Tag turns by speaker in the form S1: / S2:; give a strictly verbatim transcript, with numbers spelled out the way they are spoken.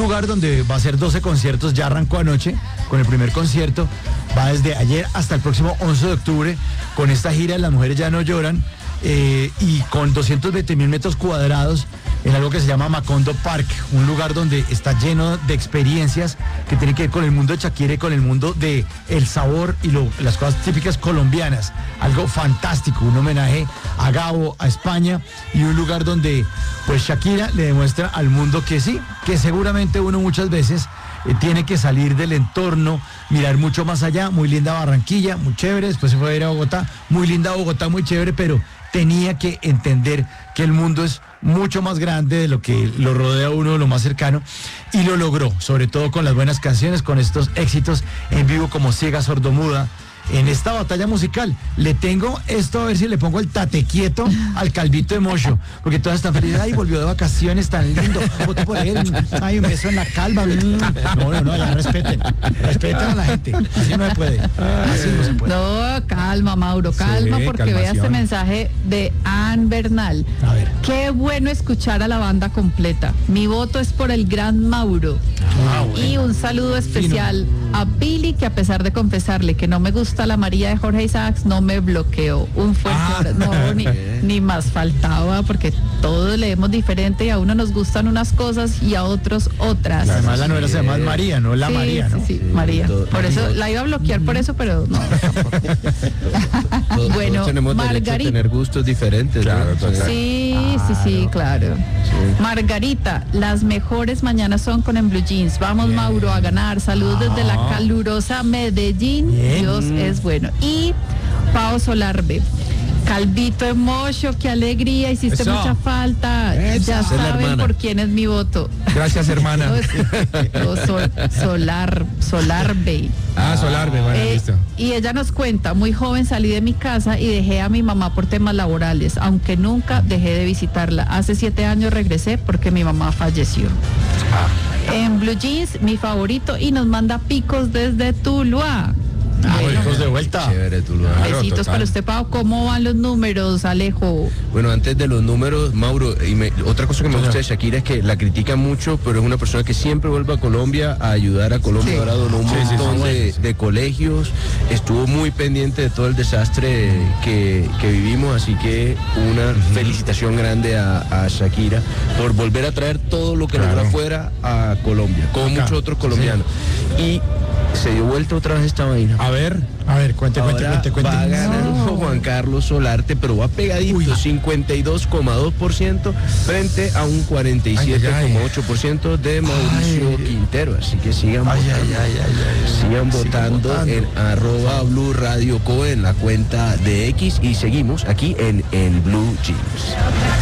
S1: lugar donde va a ser doce conciertos, ya arrancó anoche con el primer concierto, va desde ayer hasta el próximo once de octubre con esta gira Las Mujeres Ya No Lloran, eh, y con doscientos veinte mil metros cuadrados en algo que se llama Macondo Park, un lugar donde está lleno de experiencias que tienen que ver con el mundo de Shakira y con el mundo de el sabor y lo, las cosas típicas colombianas. Algo fantástico, un homenaje a Gabo, a España, y un lugar donde pues Shakira le demuestra al mundo que sí, que seguramente uno muchas veces eh, tiene que salir del entorno, mirar mucho más allá. Muy linda Barranquilla, muy chévere, después se fue a ir a Bogotá, muy linda Bogotá, muy chévere, pero tenía que entender que el mundo es mucho más grande de lo que lo rodea a uno, lo más cercano, y lo logró, sobre todo con las buenas canciones, con estos éxitos en vivo como Ciega Sordomuda. En esta batalla musical le tengo esto, a ver si le pongo el tate quieto al Calvito de Mocho, porque todas están felices. Ay, volvió de vacaciones, tan lindo, voto por él. Ay, un beso en la calva. No, no, no, ya respeten, respeten a la gente, así no se puede, así no se puede.
S2: No, calma, Mauro, calma,
S1: Sí,
S2: porque
S1: calmación.
S2: vea este mensaje de Ann Bernal.
S1: A ver.
S2: Qué bueno escuchar a la banda completa. Mi voto es por el gran Mauro.
S1: Ah, bueno.
S2: Y un saludo especial a Billy, que a pesar de confesarle que no me gusta la María de Jorge Isaacs, no me bloqueó. Un fuerte
S1: Ah,
S2: abrazo. No, ni, ni más faltaba, porque todos leemos diferente y a uno nos gustan unas cosas y a otros otras.
S1: Además la novela se llama María, no la
S2: Sí,
S1: María, ¿no?
S2: sí, sí,
S3: Sí,
S2: María.
S3: todo-
S2: Por eso la iba a bloquear por eso, pero no.
S3: Todos,
S2: Bueno,
S3: todos tenemos derecho a
S2: Margarita.
S3: tener gustos diferentes.
S1: Claro,
S3: ¿no?
S1: total.
S2: Sí, sí, sí, claro. Margarita, las mejores mañanas son con En Blue Jeans. Vamos, Mauro, a ganar. Saludos desde la calurosa Medellín.
S1: Bien.
S2: Dios es bueno. Y Pao Solarbe. Calvito de Mocho, qué alegría, hiciste
S4: Eso.
S2: mucha falta.
S4: Eso.
S2: Ya
S3: Esa es la
S2: saben
S3: hermana.
S2: por quién es mi voto.
S4: Gracias, hermana.
S2: No, es- no, Sol- Solar, Solarbe.
S4: Ah, Solarbe, bueno,
S2: Eh,
S4: listo.
S2: y ella nos cuenta, muy joven salí de mi casa y dejé a mi mamá por temas laborales, aunque nunca dejé de visitarla. Hace siete años regresé porque mi mamá falleció. En Blue Jeans, mi favorito, y nos manda picos desde Tuluá.
S1: Ah,
S2: Bueno,
S1: hijos de vuelta.
S3: Chévere, tú lo
S4: Claro,
S2: besitos
S4: total.
S2: para usted, Pau. ¿Cómo van los números, Alejo?
S3: Bueno, antes de los números, Mauro, y me- otra cosa que me gusta de Shakira es que la critican mucho, pero es una persona que siempre vuelve a Colombia a ayudar a Colombia.
S2: Sí.
S3: Ahora donó un
S1: Sí, sí, sí,
S3: montón
S1: bueno,
S3: de,
S1: sí.
S3: de colegios, estuvo muy pendiente de todo el desastre que, que vivimos, así que una felicitación grande a, a Shakira por volver a traer todo lo que
S4: Claro.
S3: logró afuera a Colombia, como
S1: Acá.
S3: muchos otros colombianos. Y se dio vuelta otra vez esta vaina.
S1: A ver, a ver, cuente, cuente,
S3: Ahora
S1: cuente, cuente.
S3: va ganando
S2: No.
S3: Juan Carlos Solarte, pero va pegadito,
S1: Uy.
S3: cincuenta y dos coma dos por ciento frente a un cuarenta y siete coma ocho por ciento de Mauricio
S1: Ay.
S3: Quintero. Así que sigan
S1: Ay,
S3: votando.
S1: ay, ay, ay, ay.
S3: Sigan
S1: Sigan
S3: votando,
S1: votando.
S3: en arroba Blue Radio Co en la cuenta de X y seguimos aquí en, en Blue Jeans.